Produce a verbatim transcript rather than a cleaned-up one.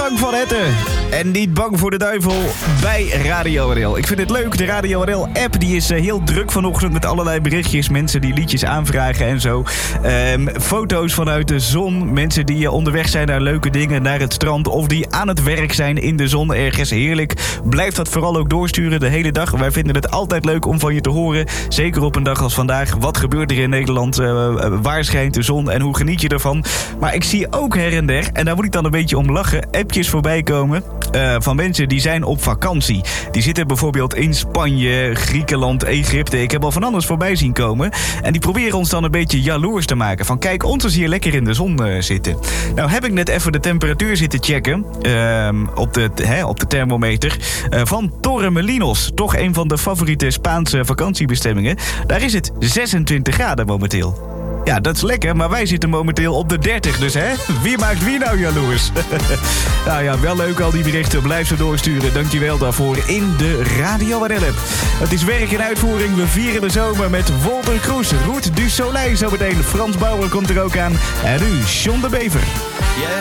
Frank van Etten. En niet bang voor de duivel bij Radio R L. Ik vind het leuk. De Radio R L-app die is heel druk vanochtend met allerlei berichtjes. Mensen die liedjes aanvragen en zo. Um, foto's vanuit de zon. Mensen die onderweg zijn naar leuke dingen, naar het strand. Of die aan het werk zijn in de zon ergens. Heerlijk. Blijf dat vooral ook doorsturen de hele dag. Wij vinden het altijd leuk om van je te horen. Zeker op een dag als vandaag. Wat gebeurt er in Nederland? Uh, waar schijnt de zon en hoe geniet je ervan? Maar ik zie ook her en der, en daar moet ik dan een beetje om lachen, appjes voorbij komen uh, van mensen die zijn op vakantie. Die zitten bijvoorbeeld in Spanje, Griekenland, Egypte. Ik heb al van alles voorbij zien komen. En die proberen ons dan een beetje jaloers te maken. Van kijk, ons is hier lekker in de zon uh, zitten. Nou heb ik net even de temperatuur zitten checken uh, op, de, hè, op de thermometer uh, van Torremolinos. Toch een van de favoriete Spaanse vakantiebestemmingen. Daar is het zesentwintig graden momenteel. Ja, dat is lekker, maar wij zitten momenteel op de dertig, dus hè? Wie maakt wie nou jaloers? Nou ja, wel leuk al die berichten. Blijf ze doorsturen. Dankjewel daarvoor in de Radio R L-app. Het is werk in uitvoering. We vieren de zomer met Wolter Kroes, Roet du Soleil zometeen. Frans Bauer komt er ook aan. En nu John de Bever. Yeah.